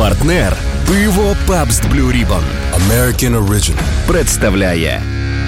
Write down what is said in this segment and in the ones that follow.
Партнер пиво Pabst Blue Ribbon American Original представляє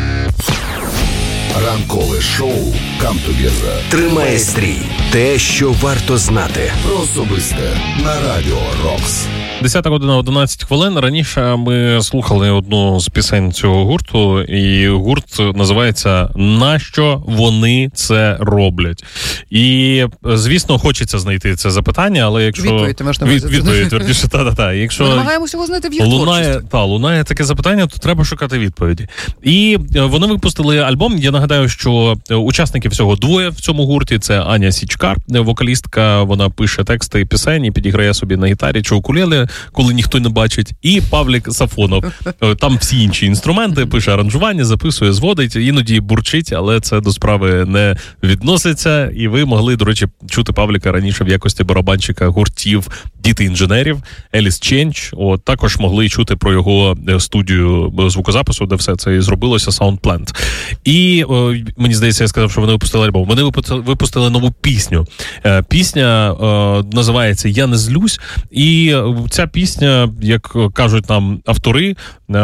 ранкове шоу Come Together. Тримає стрій. Те, що варто знати. Про особисте на Радіо Рокс. 10 година 11 хвилин. Раніше ми слухали одну з пісень цього гурту, і гурт називається «Нащо вони це роблять?». І, звісно, хочеться знайти це запитання, але якщо... Відповідь, твердіше, та. Якщо... Ми намагаємося його знайти в їх творчості. Лунає таке запитання, то треба шукати відповіді. І вони випустили альбом. Я нагадаю, що учасників всього двоє в цьому гурті. Це Аня Січкар, вокалістка, вона пише тексти пісень і підіграє собі на гітарі чи укулеле, коли ніхто не бачить, і Павлік Сафонов. Там всі інші інструменти, пише аранжування, записує, зводить, іноді бурчить, але це до справи не відноситься. І ви могли, до речі, чути Павліка раніше в якості барабанщика гуртів «Діти інженерів», «Alice Change». Також могли чути про його студію звукозапису, де все це і зробилося, «Soundplant». І мені здається, я сказав, що вони випустили альбом. Вони випустили нову пісню. Пісня називається «Я не злюсь». І ця пісня, як кажуть нам автори,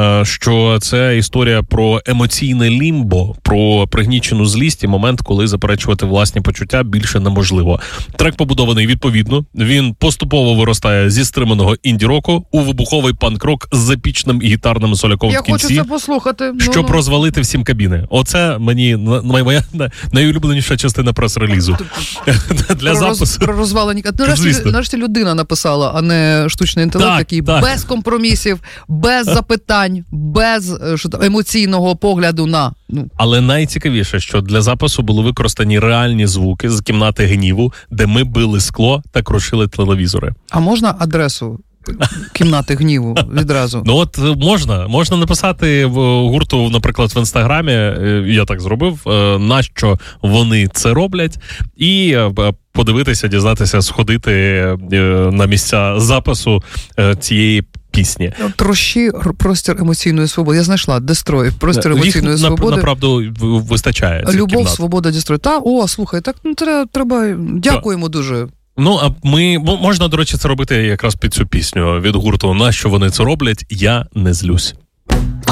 що це історія про емоційне лімбо, про пригнічену злість і момент, коли заперечувати власні почуття більше неможливо. Трек побудований відповідно. Він поступово виростає зі стриманого інді-року у вибуховий панк-рок з епічним гітарним соляком в кінці. Я хочу це послухати. Щоб розвалити всім кабіни. Оце мені моя найулюбленіша частина прес-релізу. Для запису. Про розвалені. Нарешті людина написала, а не штучний інтелект, який без компромісів, без запитань, без емоційного погляду на... Але найцікавіше, що для запису були використані реальні звуки з кімнати гніву, де ми били скло та крушили телевізори. А можна адресу кімнати гніву відразу? Ну от можна написати в гурту, наприклад, в Інстаграмі, я так зробив, нащо вони це роблять, і подивитися, дізнатися, сходити на місця запису цієї пісні. Трощі простір емоційної свободи. Я знайшла Дестрой, простір емоційної свободи. Направду вистачає. Любов, свобода, Дестрой. Слухай, так треба. Дякуємо дуже. А можна, до речі, це робити якраз під цю пісню від гурту «Нащо вони це роблять? Я не злюсь».